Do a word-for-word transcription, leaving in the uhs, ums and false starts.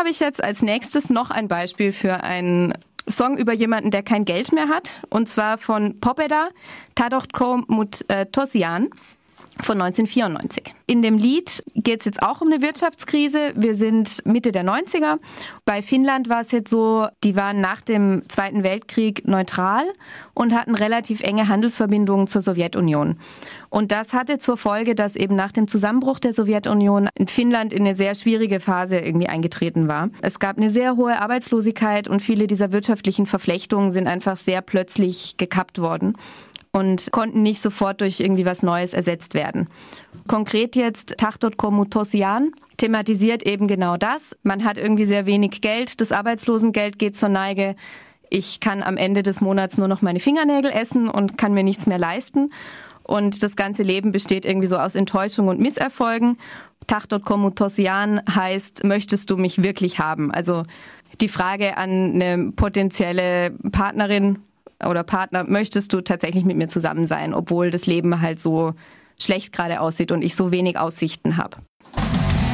habe ich jetzt als nächstes noch ein Beispiel für einen Song über jemanden, der kein Geld mehr hat. Und zwar von Pobeda, Tadotko mut äh, Tosian von neunzehnhundertvierundneunzig. In dem Lied geht es jetzt auch um eine Wirtschaftskrise. Wir sind Mitte der neunziger. Bei Finnland war es jetzt so, die waren nach dem Zweiten Weltkrieg neutral und hatten relativ enge Handelsverbindungen zur Sowjetunion. Und das hatte zur Folge, dass eben nach dem Zusammenbruch der Sowjetunion in Finnland in eine sehr schwierige Phase irgendwie eingetreten war. Es gab eine sehr hohe Arbeitslosigkeit und viele dieser wirtschaftlichen Verflechtungen sind einfach sehr plötzlich gekappt worden und konnten nicht sofort durch irgendwie was Neues ersetzt werden. Konkret jetzt Tahdotko mut Tosian thematisiert eben genau das. Man hat irgendwie sehr wenig Geld, das Arbeitslosengeld geht zur Neige. Ich kann am Ende des Monats nur noch meine Fingernägel essen und kann mir nichts mehr leisten. Und das ganze Leben besteht irgendwie so aus Enttäuschung und Misserfolgen. Tahdotko mut Tosian heißt, möchtest du mich wirklich haben? Also die Frage an eine potenzielle Partnerin oder Partner, möchtest du tatsächlich mit mir zusammen sein, obwohl das Leben halt so schlecht gerade aussieht und ich so wenig Aussichten habe.